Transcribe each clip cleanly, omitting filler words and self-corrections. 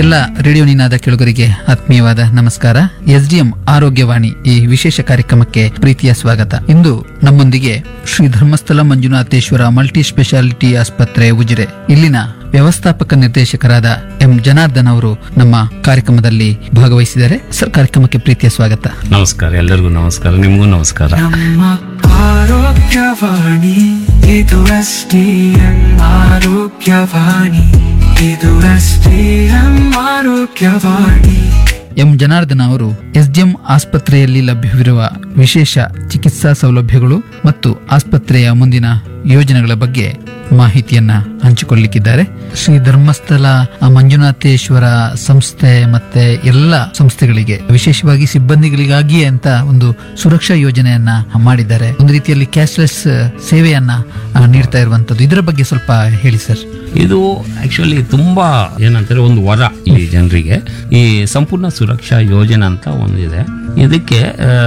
ಎಲ್ಲ ರೇಡಿಯೋ ನಿನಾದ ಕೇಳುಗರಿಗೆ ಆತ್ಮೀಯವಾದ ನಮಸ್ಕಾರ. SDM ಆರೋಗ್ಯವಾಣಿ ಈ ವಿಶೇಷ ಕಾರ್ಯಕ್ರಮಕ್ಕೆ ಪ್ರೀತಿಯ ಸ್ವಾಗತ. ಇಂದು ನಮ್ಮೊಂದಿಗೆ ಶ್ರೀ ಧರ್ಮಸ್ಥಳ ಮಂಜುನಾಥೇಶ್ವರ ಮಲ್ಟಿ ಸ್ಪೆಷಾಲಿಟಿ ಆಸ್ಪತ್ರೆ ಉಜಿರೆ ಇಲ್ಲಿನ ವ್ಯವಸ್ಥಾಪಕ ನಿರ್ದೇಶಕರಾದ ಎಂ ಜನಾರ್ದನ್ ಅವರು ನಮ್ಮ ಕಾರ್ಯಕ್ರಮದಲ್ಲಿ ಭಾಗವಹಿಸಿದ್ದಾರೆ. ಸರ್, ಕಾರ್ಯಕ್ರಮಕ್ಕೆ ಪ್ರೀತಿಯ ಸ್ವಾಗತ. ನಮಸ್ಕಾರ, ಎಲ್ಲರಿಗೂ ನಮಸ್ಕಾರ, ನಿಮಗೂ ನಮಸ್ಕಾರ. ನಮ್ಮ ಆರೋಗ್ಯವಾಣಿ ಇದು SDM ಆರೋಗ್ಯವಾಣಿ, ಇದು SDM ಆರೋಗ್ಯವಾಣಿ. ಎಂ ಜನಾರ್ದನ್ ಅವರು SDM ಆಸ್ಪತ್ರೆಯಲ್ಲಿ ಲಭ್ಯವಿರುವ ವಿಶೇಷ ಚಿಕಿತ್ಸಾ ಸೌಲಭ್ಯಗಳು ಮತ್ತು ಆಸ್ಪತ್ರೆಯ ಮುಂದಿನ ಯೋಜನೆಗಳ ಬಗ್ಗೆ ಮಾಹಿತಿಯನ್ನ ಹಂಚಿಕೊಳ್ಳಲಿಕ್ಕಿದ್ದಾರೆ. ಶ್ರೀ ಧರ್ಮಸ್ಥಳ ಮಂಜುನಾಥೇಶ್ವರ ಸಂಸ್ಥೆ ಮತ್ತೆ ಎಲ್ಲ ಸಂಸ್ಥೆಗಳಿಗೆ ವಿಶೇಷವಾಗಿ ಸಿಬ್ಬಂದಿಗಳಿಗಾಗಿಯೇ ಅಂತ ಒಂದು ಸುರಕ್ಷಾ ಯೋಜನೆಯನ್ನ ಮಾಡಿದ್ದಾರೆ. ಒಂದು ರೀತಿಯಲ್ಲಿ ಕ್ಯಾಶ್ಲೆಸ್ ಸೇವೆಯನ್ನ ನೀಡ್ತಾ ಇರುವಂತದ್ದು. ಇದರ ಬಗ್ಗೆ ಸ್ವಲ್ಪ ಹೇಳಿ ಸರ್. ಇದು ಆಕ್ಚುಲಿ ತುಂಬಾ ಏನಂತಾರೆ ಒಂದು ವರ ಈ ಜನರಿಗೆ. ಈ ಸಂಪೂರ್ಣ ಸುರಕ್ಷಾ ಯೋಜನೆ ಅಂತ ಒಂದಿದೆ. ಇದಕ್ಕೆ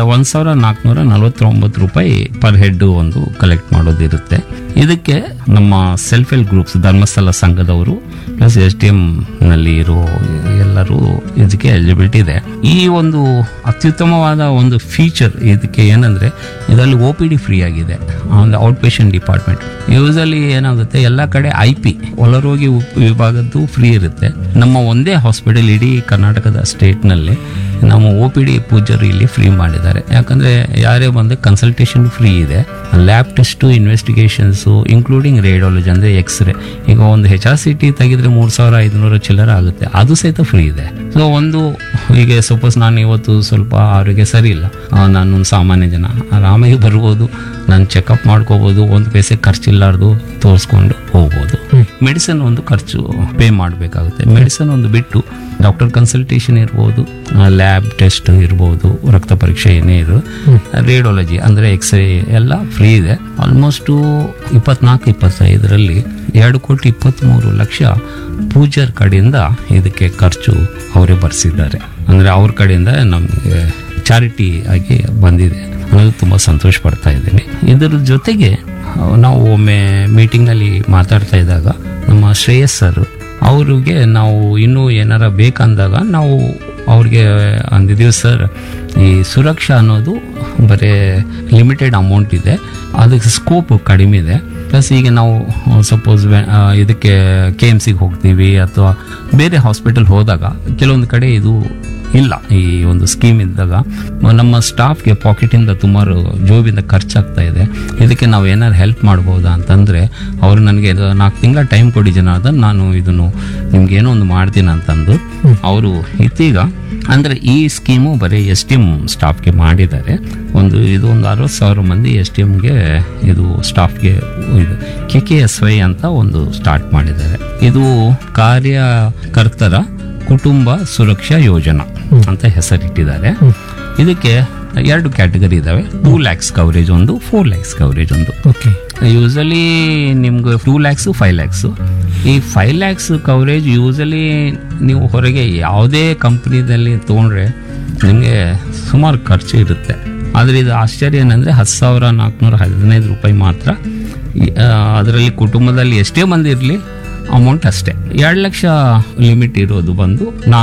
1449 ರೂಪಾಯಿ ಪರ್ ಹೆಡ್ ಒಂದು ಕಲೆಕ್ಟ್ ಮಾಡೋದಿರುತ್ತೆ. ಇದಕ್ಕೆ ನಮ್ಮ ಸೆಲ್ಫ್ ಹೆಲ್ಪ್ ಗ್ರೂಪ್ಸ್ ಧರ್ಮಸ್ಥಳ ಸಂಘದವರು ಪ್ಲಸ್ SDM ನಲ್ಲಿ ಇರೋ ಎಲ್ಲರೂ ಇದಕ್ಕೆ ಎಲಿಜಿಬಿಲಿಟಿ ಇದೆ. ಈ ಒಂದು ಅತ್ಯುತ್ತಮವಾದ ಒಂದು ಫೀಚರ್ ಇದಕ್ಕೆ ಏನಂದ್ರೆ ಇದರಲ್ಲಿ OPD ಫ್ರೀ ಆಗಿದೆ. ಔಟ್ ಪೇಷಂಟ್ ಡಿಪಾರ್ಟ್ಮೆಂಟ್ ಯೂಸಲಿ ಏನಾಗುತ್ತೆ ಎಲ್ಲ ಕಡೆ IP ಒಳರೋಗಿ ವಿಭಾಗದ್ದು ಫ್ರೀ ಇರುತ್ತೆ. ನಮ್ಮ ಒಂದೇ ಹಾಸ್ಪಿಟಲ್ ಇಡೀ ಕರ್ನಾಟಕದ ಸ್ಟೇಟ್ ನಲ್ಲಿ ನಮ್ಮ OPD ಪೂಜಾರಿ ಇಲ್ಲಿ ಫ್ರೀ ಮಾಡಿದ್ದಾರೆ. ಯಾಕಂದ್ರೆ ಯಾರೇ ಬಂದು ಕನ್ಸಲ್ಟೇಷನ್ ಫ್ರೀ ಇದೆ. Lab test, investigations including radiology ಅಂದ್ರೆ ಎಕ್ಸ್ರೇ. ಈಗ ಒಂದು HRCT ತೆಗೆದ್ರೆ 3500 ಚಿಲ್ಲರ ಆಗುತ್ತೆ, ಅದು ಸಹಿತ ಫ್ರೀ ಇದೆ. ಸೊ ಒಂದು ಈಗ ಸಪೋಸ್ ನಾನು ಇವತ್ತು ಸ್ವಲ್ಪ ಆರೋಗ್ಯ ಸರಿ ಇಲ್ಲ, ನಾನೊಂದು ಸಾಮಾನ್ಯ ಜನ ಆರಾಮಾಗಿ ಬರ್ಬೋದು, ನಾನು ಚೆಕಪ್ ಮಾಡ್ಕೋಬಹುದು, ಒಂದು ಪೈಸೆ ಖರ್ಚಿಲ್ಲಾರ್ದು ತೋರಿಸ್ಕೊಂಡು ಹೋಗ್ಬೋದು. ಮೆಡಿಸಿನ್ ಒಂದು ಖರ್ಚು ಪೇ ಮಾಡಬೇಕಾಗುತ್ತೆ. ಮೆಡಿಸಿನ್ ಒಂದು ಬಿಟ್ಟು ಡಾಕ್ಟರ್ ಕನ್ಸಲ್ಟೇಷನ್ ಇರ್ಬೋದು, ಲ್ಯಾಬ್ ಟೆಸ್ಟ್ ಇರ್ಬೋದು, ರಕ್ತ ಪರೀಕ್ಷೆ ಏನೇ ಇರೋ, ರೇಡಿಯಾಲಜಿ ಅಂದ್ರೆ ಎಕ್ಸ್ರೇ ಎಲ್ಲ ಫ್ರೀ ಇದೆ. ಆಲ್ಮೋಸ್ಟ್ 24-25ರಲ್ಲಿ 2,23,00,000 ಪೂಜಾರ್ ಕಡೆಯಿಂದ ಇದಕ್ಕೆ ಖರ್ಚು ಅವರೇ ಬರ್ಸಿದ್ದಾರೆ. ಅಂದ್ರೆ ಅವ್ರ ಕಡೆಯಿಂದ ನಮಗೆ ಚಾರಿಟಿ ಆಗಿ ಬಂದಿದೆ ಅನ್ನೋದು ತುಂಬಾ ಸಂತೋಷ ಪಡ್ತಾ ಇದ್ದೀನಿ. ಇದರ ಜೊತೆಗೆ ನಾವು ಒಮ್ಮೆ ಮೀಟಿಂಗ್ ನಲ್ಲಿ ಮಾತಾಡ್ತಾ ಇದ್ದಾಗ ನಮ್ಮ ಶ್ರೇಯಸ್ ಸರ್ ಅವ್ರಿಗೆ ನಾವು ಇನ್ನೂ ಏನಾರ ಬೇಕಂದಾಗ ನಾವು ಅವ್ರಿಗೆ ಅಂದಿದ್ದೀವಿ, ಸರ್ ಈ ಸುರಕ್ಷಾ ಅನ್ನೋದು ಬರೀ ಲಿಮಿಟೆಡ್ ಅಮೌಂಟ್ ಇದೆ, ಅದಕ್ಕೆ ಸ್ಕೋಪ್ ಕಡಿಮೆ ಇದೆ. ಪ್ಲಸ್ ಈಗ ನಾವು ಸಪೋಸ್ ಇದಕ್ಕೆ KMCಗೆ ಹೋಗ್ತೀವಿ ಅಥವಾ ಬೇರೆ ಹಾಸ್ಪಿಟಲ್ ಹೋದಾಗ ಕೆಲವೊಂದು ಕಡೆ ಇದು ಇಲ್ಲ, ಈ ಒಂದು ಸ್ಕೀಮ್ ಇದ್ದಾಗ ನಮ್ಮ ಸ್ಟಾಫ್ಗೆ ಪಾಕೆಟಿಂದ ಸುಮಾರು ಜೋಬಿಂದ ಖರ್ಚಾಗ್ತಾ ಇದೆ. ಇದಕ್ಕೆ ನಾವು ಏನಾದ್ರು ಹೆಲ್ಪ್ ಮಾಡ್ಬೋದಾ ಅಂತಂದ್ರೆ ಅವರು ನನಗೆ 4 ತಿಂಗಳ ಟೈಮ್ ಕೊಡಿ ಜನಾರ್ದನ್, ನಾನು ಇದನ್ನು ನಿಮ್ಗೆ ಏನೋ ಒಂದು ಮಾಡ್ತೀನಿ ಅಂತಂದು ಅವರು ಇತ್ತೀಗ ಅಂದ್ರೆ ಈ ಸ್ಕೀಮು ಬರೀ SDM ಸ್ಟಾಫ್ಗೆ ಮಾಡಿದ್ದಾರೆ. ಇದು ಒಂದು 60,000 ಮಂದಿ SDMಗೆ ಇದು ಸ್ಟಾಫ್ಗೆ ಇದು KKSY ಅಂತ ಒಂದು ಸ್ಟಾರ್ಟ್ ಮಾಡಿದ್ದಾರೆ. ಇದು ಕಾರ್ಯಕರ್ತರ ಕುಟುಂಬ ಸುರಕ್ಷಾ ಯೋಜನಾ ಅಂತ ಹೆಸರಿಟ್ಟಿದ್ದಾರೆ. ಇದಕ್ಕೆ 2 ಕ್ಯಾಟಗರಿ ಇದಾವೆ. 2 lakhs ಕವರೇಜ್ ಒಂದು, 4 lakhs ಕವರೇಜ್ ಒಂದು. ಯೂಸಲಿ ನಿಮ್ಗೆ 2 lakhs 5 lakhs. ಈ 5 lakhs ಕವರೇಜ್ ಯೂಸಲಿ ನೀವು ಹೊರಗೆ ಯಾವುದೇ ಕಂಪನಿದಲ್ಲಿ ತಗೊಂಡ್ರೆ ನಿಮಗೆ ಸುಮಾರು ಖರ್ಚು ಇರುತ್ತೆ. ಆದ್ರೆ ಇದು ಆಶ್ಚರ್ಯ ಏನಂದ್ರೆ 10,415 ರೂಪಾಯಿ ಮಾತ್ರ. ಅದರಲ್ಲಿ ಕುಟುಂಬದಲ್ಲಿ ಎಷ್ಟೇ ಮಂದಿ ಇರಲಿ ಅಮೌಂಟ್ ಅಷ್ಟೇ. 2 ಲಕ್ಷ ಲಿಮಿಟ್ ಇರೋದು ಬಂದು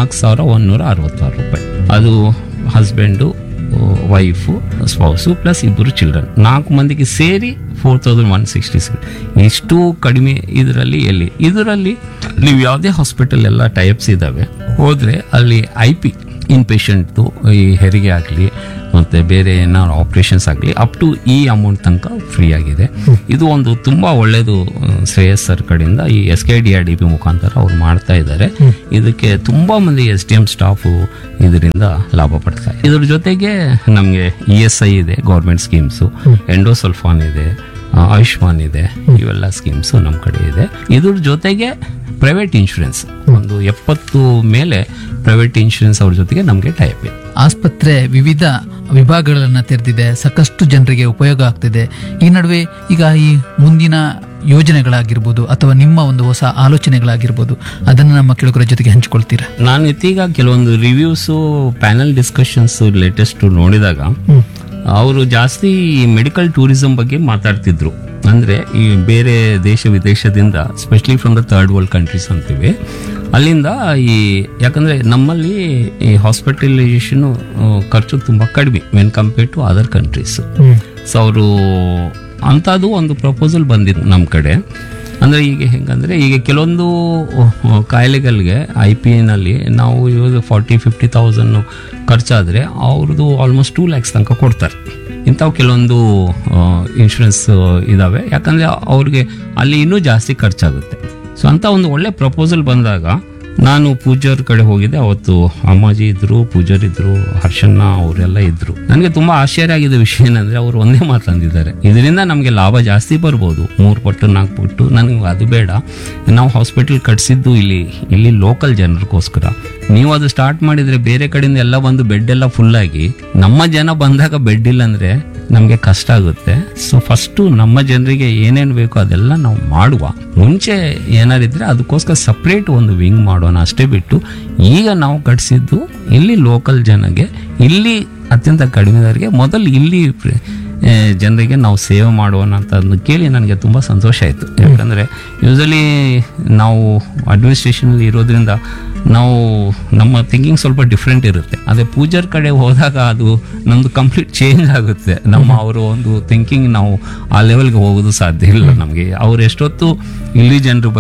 4,166 ರೂಪಾಯಿ. ಅದು husband, wife, spouse plus 2 children, 4 ಮಂದಿಗೆ ಸೇರಿ 4,166. ಇಷ್ಟು ಕಡಿಮೆ ಇದರಲ್ಲಿ ನೀವು ಯಾವುದೇ ಹಾಸ್ಪಿಟಲ್ ಎಲ್ಲ ಟೈಪ್ಸ್ ಇದಾವೆ ಹೋದ್ರೆ ಅಲ್ಲಿ IP ಇನ್ ಪೇಷಂಟ್ದು ಈ ಹೆರಿಗೆ ಆಗಲಿ ಮತ್ತೆ ಬೇರೆ ಏನಾದ್ರು ಆಪರೇಷನ್ಸ್ ಆಗಲಿ ಅಪ್ ಟು ಈ ಅಮೌಂಟ್ ತನಕ ಫ್ರೀ ಆಗಿದೆ. ಇದು ಒಂದು ತುಂಬಾ ಒಳ್ಳೇದು ಶ್ರೇಯಸ್ ಸರ್ ಕಡೆಯಿಂದ ಈ SKDRDP ಮುಖಾಂತರ ಅವ್ರು ಮಾಡ್ತಾ ಇದ್ದಾರೆ. ಇದಕ್ಕೆ ತುಂಬಾ ಮಂದಿ SDM ಸ್ಟಾಫ್ ಇದರಿಂದ ಲಾಭ ಪಡ್ತಾರೆ. ಇದ್ರ ಜೊತೆಗೆ ನಮ್ಗೆ ESI ಇದೆ, ಗೌರ್ಮೆಂಟ್ ಸ್ಕೀಮ್ಸ್, ಎಂಡೋಸಲ್ಫಾನ್ ಇದೆ, ಆಯುಷ್ಮಾನ್ ಇದೆ, ಇವೆಲ್ಲ ಸ್ಕೀಮ್ಸ್ ನಮ್ಮ ಕಡೆ ಇದೆ. ಇದ್ರ ಜೊತೆಗೆ ಪ್ರೈವೇಟ್ ಇನ್ಶೂರೆನ್ಸ್ ಒಂದು 70 ಮೇಲೆ ಪ್ರೈವೇಟ್ ಇನ್ಶೂರೆನ್ಸ್ ಅವ್ರ ಜೊತೆಗೆ ನಮಗೆ ಟೈಪ್ ಇದೆ. ಆಸ್ಪತ್ರೆ ವಿವಿಧ ವಿಭಾಗಗಳನ್ನ ತೆರೆದಿದೆ, ಸಾಕಷ್ಟು ಜನರಿಗೆ ಉಪಯೋಗ ಆಗ್ತಿದೆ. ಈ ನಡುವೆ ಈಗ ಈ ಮುಂದಿನ ಯೋಜನೆಗಳಾಗಿರ್ಬೋದು ಅಥವಾ ನಿಮ್ಮ ಒಂದು ಹೊಸ ಆಲೋಚನೆಗಳಾಗಿರ್ಬೋದು, ಅದನ್ನು ನಮ್ಮ ಕೇಳುಗರ ಜೊತೆಗೆ ಹಂಚಿಕೊಳ್ತೀರಾ? ನಾನು ಇತ್ತೀಗ ಕೆಲವೊಂದು ರಿವ್ಯೂಸ್, ಪ್ಯಾನಲ್ ಡಿಸ್ಕಷನ್ಸ್ ಲೇಟೆಸ್ಟ್ ನೋಡಿದಾಗ ಅವರು ಜಾಸ್ತಿ ಮೆಡಿಕಲ್ ಟೂರಿಸಂ ಬಗ್ಗೆ ಮಾತಾಡ್ತಿದ್ರು. ಅಂದ್ರೆ ಈ ಬೇರೆ ದೇಶ ವಿದೇಶದಿಂದ, specially from the third world countries ಅಂತೀವಿ, ಅಲ್ಲಿಂದ ಯಾಕಂದ್ರೆ ನಮ್ಮಲ್ಲಿ ಈ ಹಾಸ್ಪಿಟಲೈಸೇಷನ್ ಖರ್ಚು ತುಂಬಾ ಕಡಿಮೆ when compare to other countries. So ಅವರು ಅಂಥದ್ದು ಒಂದು ಪ್ರಪೋಸಲ್ ಬಂದಿತ್ತು ನಮ್ಮ ಕಡೆ. ಅಂದರೆ ಈಗ ಹೆಂಗಂದರೆ ಈಗ ಕೆಲವೊಂದು ಕಾಯಿಲೆಗಳಿಗೆ IPA ನಾವು ಇವಾಗ 40-50,000 ಖರ್ಚಾದರೆ ಅವ್ರದ್ದು ಆಲ್ಮೋಸ್ಟ್ 2 lakhs ತನಕ ಕೊಡ್ತಾರೆ. ಇಂಥವು ಕೆಲವೊಂದು ಇನ್ಶೂರೆನ್ಸ್ ಇದ್ದಾವೆ, ಯಾಕಂದರೆ ಅವ್ರಿಗೆ ಅಲ್ಲಿ ಇನ್ನೂ ಜಾಸ್ತಿ ಖರ್ಚಾಗುತ್ತೆ. ಸೊ ಅಂಥ ಒಂದು ಒಳ್ಳೆ ಪ್ರಪೋಸಲ್ ಬಂದಾಗ ನಾನು ಪೂಜಾರ್ ಕಡೆ ಹೋಗಿದ್ದೆ. ಅವತ್ತು ಅಮ್ಮಾಜಿ ಇದ್ರು, ಪೂಜಾರ್ ಇದ್ರು, ಹರ್ಷಣ್ಣ ಅವರೆಲ್ಲ ಇದ್ರು. ನನಗೆ ತುಂಬಾ ಆಶ್ಚರ್ಯ ಆಗಿದ್ದ ವಿಷಯ ಏನಂದ್ರೆ ಅವರು ಒಂದೇ ಮಾತಂದಿದ್ದಾರೆ, ಇದರಿಂದ ನಮಗೆ ಲಾಭ ಜಾಸ್ತಿ ಬರ್ಬೋದು, 3 ಪಟ್ಟು 4 ಪಟ್ಟು. ನನಗೆ ಅದು ಬೇಡ, ನಾವು ಹಾಸ್ಪಿಟಲ್ ಕಟ್ಸಿದ್ದು ಇಲ್ಲಿ ಲೋಕಲ್ ಜನರಿಗೋಸ್ಕರ. ನೀವು ಅದು ಸ್ಟಾರ್ಟ್ ಮಾಡಿದ್ರೆ ಬೇರೆ ಕಡೆಯಿಂದ ಎಲ್ಲ ಬಂದು ಬೆಡ್ ಎಲ್ಲ ಫುಲ್ ಆಗಿ ನಮ್ಮ ಜನ ಬಂದಾಗ ಬೆಡ್ ಇಲ್ಲ ಅಂದ್ರೆ ನಮಗೆ ಕಷ್ಟ ಆಗುತ್ತೆ. ಸೊ ಫಸ್ಟು ನಮ್ಮ ಜನರಿಗೆ ಏನೇನು ಬೇಕೋ ಅದೆಲ್ಲ ನಾವು ಮಾಡುವ. ಮುಂಚೆ ಏನಾರಿದ್ರೆ ಅದಕ್ಕೋಸ್ಕರ ಸಪ್ರೇಟ್ ಒಂದು ವಿಂಗ್ ಮಾಡೋಣ ಅಷ್ಟೇ ಬಿಟ್ಟು, ಈಗ ನಾವು ಕಟ್ಸಿದ್ದು ಇಲ್ಲಿ ಲೋಕಲ್ ಜನಗೆ, ಇಲ್ಲಿ ಅತ್ಯಂತ ಕಡಿಮೆದವರಿಗೆ ಮೊದಲು ಇಲ್ಲಿ ಜನರಿಗೆ ನಾವು ಸೇವೆ ಮಾಡೋಣ ಅಂತ ಕೇಳಿ ನನಗೆ ತುಂಬ ಸಂತೋಷ ಆಯಿತು. ಯಾಕಂದರೆ ಯೂಸಲಿ ನಾವು ಅಡ್ಮಿನಿಸ್ಟ್ರೇಷನಲ್ಲಿ ಇರೋದ್ರಿಂದ ನಾವು ನಮ್ಮ ಥಿಂಕಿಂಗ್ ಸ್ವಲ್ಪ ಡಿಫ್ರೆಂಟ್ ಇರುತ್ತೆ. ಅದೇ ಪೂಜಾರ್ ಕಡೆ ಹೋದಾಗ ಅದು ನಮ್ಮದು ಕಂಪ್ಲೀಟ್ ಚೇಂಜ್ ಆಗುತ್ತೆ. ಅವರ ಒಂದು ಥಿಂಕಿಂಗ್ ನಾವು ಆ ಲೆವೆಲ್ಗೆ ಹೋಗೋದು ಸಾಧ್ಯ ಇಲ್ಲ ನಮಗೆ. ಅವ್ರು ಎಷ್ಟೊತ್ತು ಇಲ್ಲಿ ಜನರ